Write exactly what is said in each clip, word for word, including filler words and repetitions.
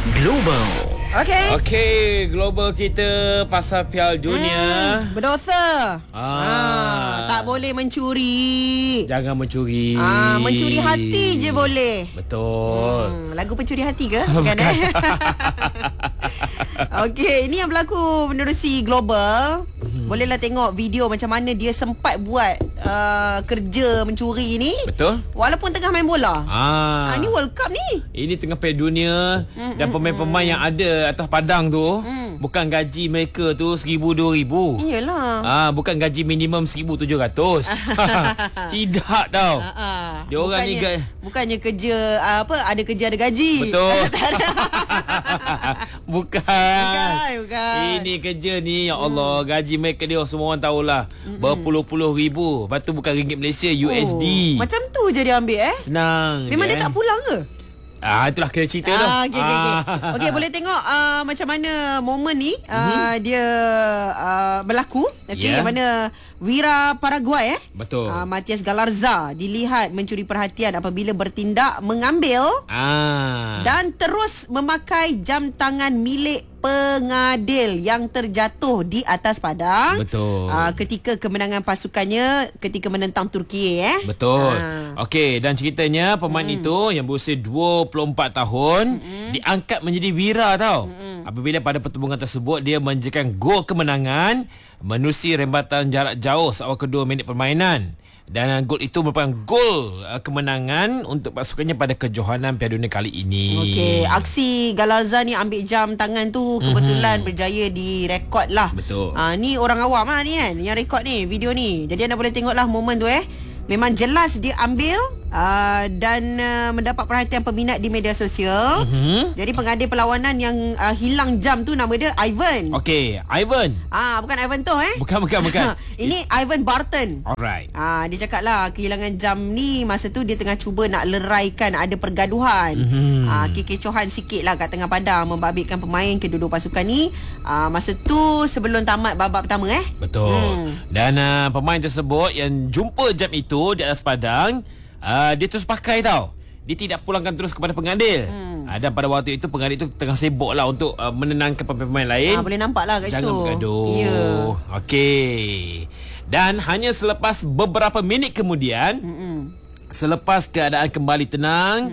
Global. Okey. Okey, global kita pasal Piala Dunia. Hmm, berdosa. Ah. ah. Tak boleh mencuri. Jangan mencuri. Ah, mencuri hati je boleh. Betul. Hmm, lagu pencuri hati ke? Bukan eh? Okey, ini yang berlaku menerusi global. Hmm. Bolehlah tengok video macam mana dia sempat buat uh, kerja mencuri ni. Betul. Walaupun tengah main bola. Ah. Ah, ni World Cup ni. Ini tengah Piala Dunia hmm, dan pemain-pemain hmm. yang ada atas padang tu hmm. bukan gaji mereka tu seribu dua ribu. Iyalah. Ah, bukan gaji minimum seribu tujuh ratus. Tidak tau. Uh-uh. Dia orang bukannya, ni ga- bukannya kerja uh, apa ada kerja ada gaji. Betul. bukan. Bukan, bukan. Ini kerja ni ya Allah, hmm. gaji mereka dia semua orang tahulah hmm. berpuluh-puluh ribu. Lepas tu bukan ringgit Malaysia, U S D. Oh, macam tu je dia ambil eh. Senang. Memang je, dia eh. tak pulang ke? Ah, itulah kena cerita tu. Ah, okey okey okey. Ah. Okey, boleh tengok uh, macam mana momen ni uh, mm-hmm. dia uh, berlaku. Okey, Yeah. mana Wira Paraguay eh. Betul. Uh, Matias Galarza dilihat mencuri perhatian apabila bertindak mengambil Ah. dan terus memakai jam tangan milik pengadil yang terjatuh di atas padang. Betul. Uh, ketika kemenangan pasukannya ketika menentang Turki eh. Betul. Ah. Okey, dan ceritanya pemain hmm. itu yang berusia dua puluh empat tahun hmm. diangkat menjadi wira tau. Hmm. Apabila pada pertembungan tersebut dia menjadikan gol kemenangan menerusi rembatan jarak jauh seawal kedua minit permainan. Dan uh, gol itu merupakan gol uh, kemenangan untuk pasukannya pada kejohanan Piala Dunia kali ini. Okey, aksi Galarza ni ambil jam tangan tu kebetulan mm-hmm. berjaya direkod lah. Betul. Ah, ni orang awam lah ni kan yang rekod ni video ni. Jadi anda boleh tengok lah momen tu eh. Memang jelas dia ambil uh, dan uh, mendapat perhatian peminat di media sosial. Mm-hmm. Jadi pengadil perlawanan yang uh, hilang jam tu nama dia Ivan. Okey, Ivan. Ah, bukan Ivan tu eh. Bukan, bukan, bukan. Ini Ivan Barton. Alright. Ah, dia cakap lah kehilangan jam ni masa tu dia tengah cuba nak leraikan ada pergaduhan. Mm-hmm. Ah, kekecohan sikit lah kat tengah padang membabitkan pemain kedua-dua pasukan ni. Ah, masa tu sebelum tamat babak pertama eh. Betul. Hmm. Dan uh, pemain tersebut yang jumpa jam itu di atas padang, uh, dia terus pakai tau. Dia tidak pulangkan terus kepada pengadil. Hmm. Uh, dan pada waktu itu pengadil itu tengah sibuk lah untuk uh, menenangkan pemain lain. Ah, boleh nampak lah kat situ. Jangan bergaduh. Yeah. Okey. Dan hanya selepas beberapa minit kemudian, Mm-mm. selepas keadaan kembali tenang,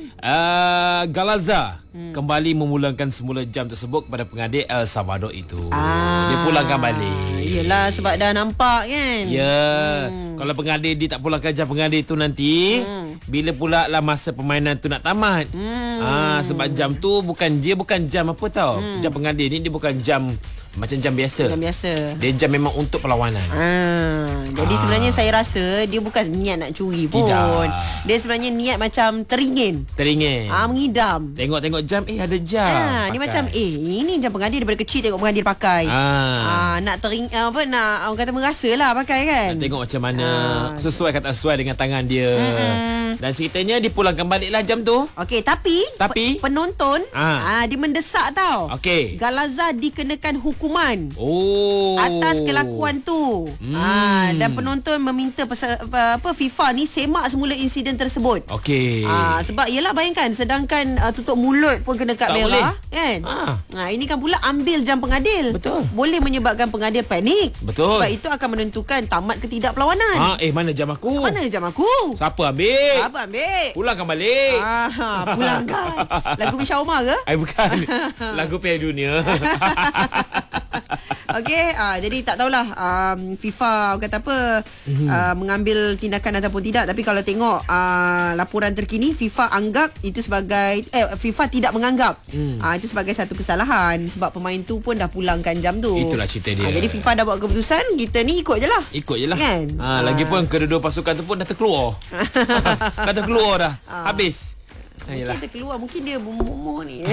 uh, Galarza hmm. kembali memulangkan semula jam tersebut kepada pengadil El Salvador itu. Ah. Dia pulangkan balik. Yelah, sebab dah nampak kan. Ya. Yeah. Hmm. Kalau pengadil dia tak pulangkan jam pengadil tu nanti, hmm. bila pula lah masa permainan tu nak tamat. Hmm. Ah, sebab jam tu bukan dia bukan jam apa tau. Hmm. Jam pengadil ni dia bukan jam macam jam biasa. Jam biasa. Dia jam memang untuk perlawanan. Ah, jadi ah. sebenarnya saya rasa dia bukan niat nak curi pun. Tidak. Dia sebenarnya niat macam teringin. Teringin. Ah, mengidam. Tengok-tengok jam, eh ada jam. Ah, dia macam eh ini jam pengadil daripada kecil tengok pengadil pakai. Ah, ah nak tering apa nak orang kata merasalah pakai kan. Nak tengok macam mana ah. sesuai kata sesuai dengan tangan dia. Mm-hmm. Dan ceritanya dipulangkan baliklah jam tu. Okey, tapi tapi pe- penonton ah. ah dia mendesak tau. Okey. Galarza dikenakan hukuman. Oh. Atas kelakuan tu. Hmm. Ah, dan penonton meminta pesa, apa, apa FIFA ni semak semula insiden tersebut. Okey. Ah, sebab yelah bayangkan sedangkan uh, tutup mulut pun kena kad merah kan. Ah. Ah, ini kan pula ambil jam pengadil. Betul. Boleh menyebabkan pengadil panik. Betul. Sebab itu akan menentukan tamat ke tidak perlawanan. Ah, eh mana jam aku? Mana jam aku? Siapa ambil? Siapa ambil? Pulangkan balik. Ah, pulangkan. Lagu Misha Omar ke? Eh bukan. Lagu Piala Dunia. Okey, ah, jadi tak tahulah um, FIFA kata apa mm-hmm. uh, mengambil tindakan ataupun tidak, tapi kalau tengok uh, laporan terkini FIFA anggap itu sebagai eh FIFA tidak menganggap mm. uh, itu sebagai satu kesalahan sebab pemain tu pun dah pulangkan jam tu. Itulah cerita dia. Uh, jadi FIFA dah buat keputusan, kita ni ikut je lah. Ikut je lah kan? Ha, uh. Lagipun kedua-dua pasukan tu pun dah terkeluar. Dah terkeluar dah. Uh. Habis. Mungkin dia keluar, mungkin dia bumbu-bumbu ni.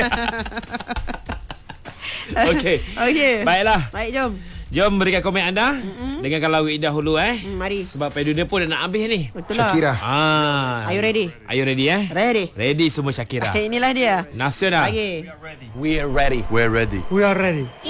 Okey. Okey. Baiklah. Baik, jom. Jom berikan komen anda. Mm-hmm. Dengarkan lagu Ida dahulu eh. Mm, mari. Sebab Piala Dunia pun dah nak habis ni. Betul lah. Shakira. Ah. Are you ready? Are you ready eh? Ready. Ready semua Shakira. Inilah dia. Nasional. Okay. We are ready. We're ready. We are ready.